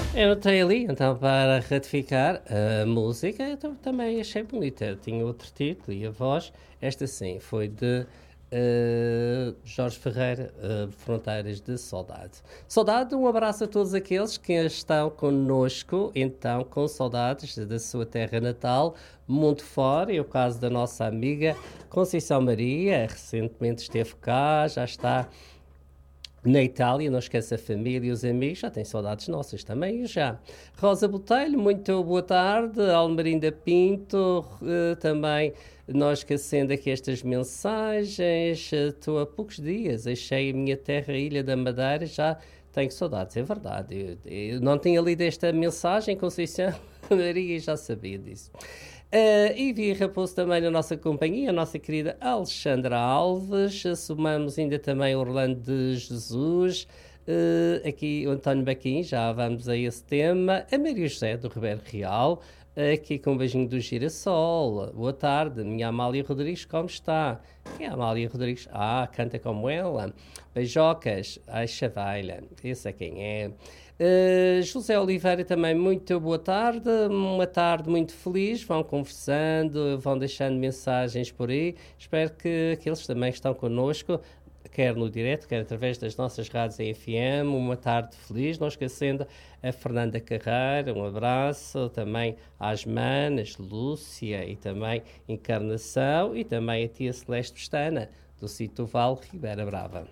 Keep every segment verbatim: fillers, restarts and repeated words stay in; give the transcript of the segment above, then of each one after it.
Eu notei ali, então, para ratificar a música, eu também achei bonita. Tinha outro título e a voz. Esta sim, foi de uh, Jorge Ferreira, uh, Fronteiras de Saudade. Saudade, um abraço a todos aqueles que estão connosco, então, com saudades da sua terra natal, muito fora. É o caso da nossa amiga Conceição Maria, recentemente esteve cá, já está na Itália, não esqueça a família e os amigos, já tem saudades nossas também, já. Rosa Botelho, muito boa tarde. Almerinda Pinto, uh, também não esquecendo aqui estas mensagens. Estou uh, há poucos dias, achei a minha terra, a Ilha da Madeira, já tenho saudades, é verdade. Eu, eu não tinha lido esta mensagem, Conceição Maria, e já sabia disso. Uh, e vi Raposo também na nossa companhia, a nossa querida Alexandra Alves, somamos ainda também Orlando de Jesus, uh, aqui o António Baquim, já vamos a esse tema, a Maria José do Ribeiro Real, aqui com um beijinho do Girassol. Boa tarde, minha Amália Rodrigues, como está? Quem é a Amália Rodrigues? Ah, canta como ela. Beijocas, ai chavalha, esse é quem é. Uh, José Oliveira também, muito boa tarde, uma tarde muito feliz, vão conversando, vão deixando mensagens por aí, espero que aqueles também que estão connosco, quer no direto, quer através das nossas rádios em F M, uma tarde feliz, não esquecendo a Fernanda Carreira, um abraço, também às manas, Lúcia e também Encarnação, e também a tia Celeste Pestana, do sítio Val Ribeira Brava.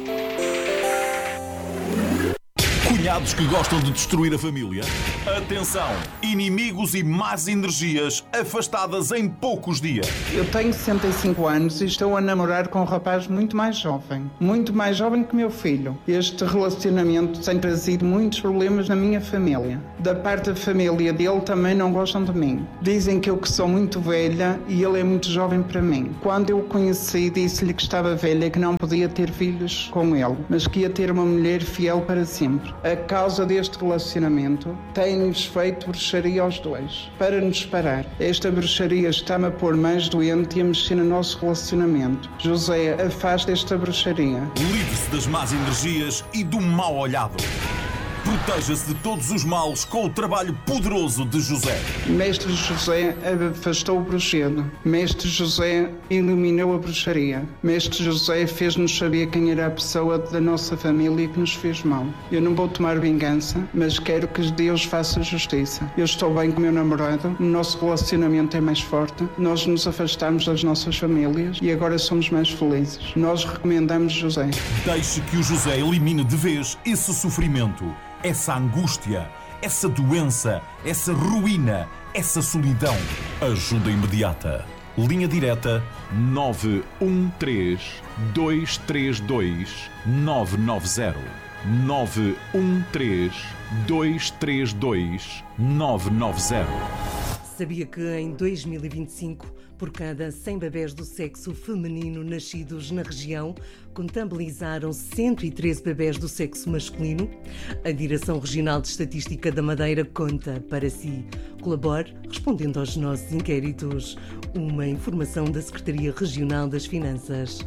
Cunhados que gostam de destruir a família? Atenção! Inimigos e más energias afastadas em poucos dias. Eu tenho sessenta e cinco anos e estou a namorar com um rapaz muito mais jovem. Muito mais jovem que meu filho. Este relacionamento tem trazido muitos problemas na minha família. Da parte da família dele também não gostam de mim. Dizem que eu que sou muito velha e ele é muito jovem para mim. Quando eu o conheci, disse-lhe que estava velha e que não podia ter filhos com ele, mas que ia ter uma mulher fiel para sempre. A causa deste relacionamento tem-nos feito bruxaria aos dois, para nos separar. Esta bruxaria está-me a pôr mais doente e a mexer no nosso relacionamento. José, afaste esta bruxaria. Livre-se das más energias e do mau olhado. Proteja-se de todos os males com o trabalho poderoso de José. Mestre José afastou o bruxedo. Mestre José eliminou a bruxaria. Mestre José fez-nos saber quem era a pessoa da nossa família que nos fez mal. Eu não vou tomar vingança, mas quero que Deus faça justiça. Eu estou bem com o meu namorado, o nosso relacionamento é mais forte, nós nos afastamos das nossas famílias e agora somos mais felizes. Nós recomendamos José. Deixe que o José elimine de vez esse sofrimento, essa angústia, essa doença, essa ruína, essa solidão. Ajuda imediata. Linha direta nove um três, dois três dois, nove nove zero. nove um três, dois três dois, nove nove zero. Sabia que em dois mil e vinte e cinco, por cada cem bebés do sexo feminino nascidos na região, contabilizaram cento e treze bebés do sexo masculino? A Direção Regional de Estatística da Madeira conta para si. Colabore respondendo aos nossos inquéritos. Uma informação da Secretaria Regional das Finanças.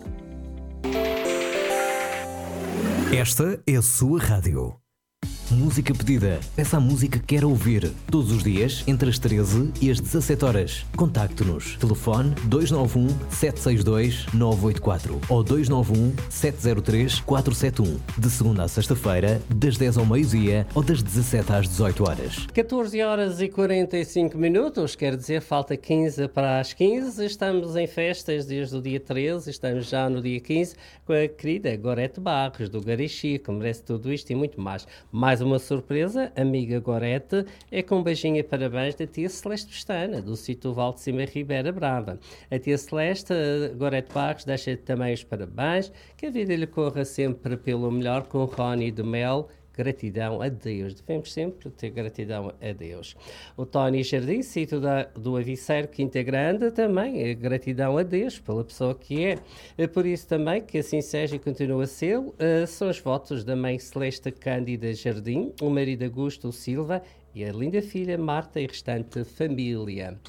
Esta é a sua rádio. Música pedida. Peça a música que quer ouvir. Todos os dias, entre as treze e as dezassete horas. Contacte-nos. Telefone dois nove um, sete seis dois, nove oito quatro ou dois nove um, sete zero três, quatro sete um. De segunda a sexta-feira, das dez ao meio-dia ou das dezassete às dezoito horas. catorze horas e quarenta e cinco minutos, quer dizer, falta quinze para as quinze. Estamos em festas desde o dia treze, estamos já no dia quinze com a querida Gorete Barros, do Garixi, que merece tudo isto e muito mais. Mais uma surpresa, amiga Gorete, é com um beijinho e parabéns da tia Celeste Pestana, do sítio Val de Cima Ribeira Brava. A tia Celeste, Gorete Barros, deixa também os parabéns, que a vida lhe corra sempre pelo melhor com Rony de Mel. Gratidão a Deus. Devemos sempre ter gratidão a Deus. O Tony Jardim, sítio da, do Aviceiro Quinta Grande, também é gratidão a Deus pela pessoa que é. É por isso também que assim seja e continua a ser. Uh, são os votos da mãe Celeste Cândida Jardim, o marido Augusto Silva e a linda filha Marta e restante família.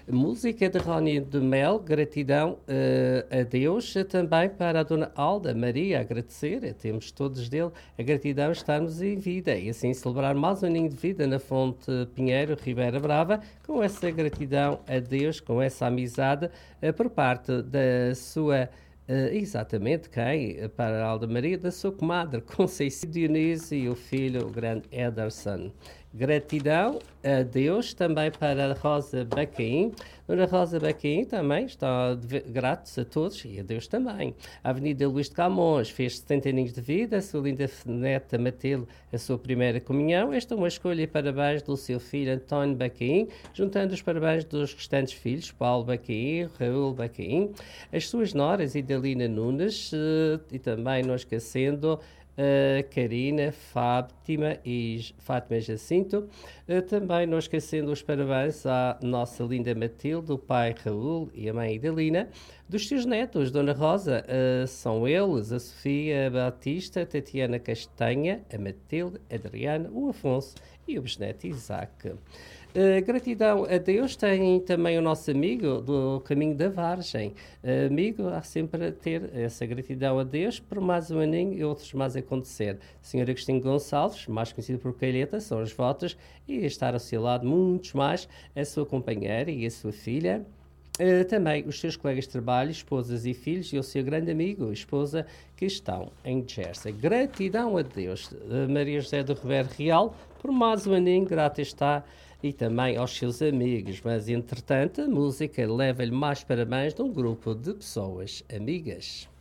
Música de Rony de Mel, gratidão uh, a Deus, também para a Dona Alda Maria, agradecer, temos todos dele a gratidão estarmos em vida e assim celebrar mais um aninho de vida na Fonte Pinheiro, Ribeira Brava, com essa gratidão a Deus, com essa amizade uh, por parte da sua, uh, exatamente quem? Para a Alda Maria, da sua comadre, Conceição Dionísio e o filho, o grande Ederson. Gratidão a Deus também para a Rosa Bacaim. Dona Rosa Bacaim também está gratos a todos e a Deus também. A Avenida Luís de Camões fez setenta aninhos de vida, a sua linda neta Matilde a sua primeira comunhão. Esta é uma escolha e parabéns do seu filho António Bacaim, juntando os parabéns dos restantes filhos, Paulo Bacaim, Raul Bacaim, as suas noras Idalina Nunes e também não esquecendo Uh, Karina, Fátima e Fátima Jacinto. Uh, também não esquecendo os parabéns à nossa linda Matilde, o pai Raul e a mãe Idalina. Dos seus netos, Dona Rosa, uh, são eles, a Sofia Batista, a Tatiana Castanha, a Matilde, a Adriana, o Afonso e o bisneto Isaac. Uh, gratidão a Deus tem também o nosso amigo do Caminho da Vargem. Uh, amigo, há sempre a ter essa gratidão a Deus por mais um aninho e outros mais a acontecer. senhor Agostinho Gonçalves, mais conhecido por Calheta, são os votos, e estar ao seu lado muitos mais, a sua companheira e a sua filha. Uh, também os seus colegas de trabalho, esposas e filhos, e o seu grande amigo, esposa, que estão em Jersey. Gratidão a Deus. Uh, Maria José do Ribeiro Real, por mais um aninho, grata está, e também aos seus amigos. Mas, entretanto, a música leva-lhe mais parabéns de um grupo de pessoas amigas.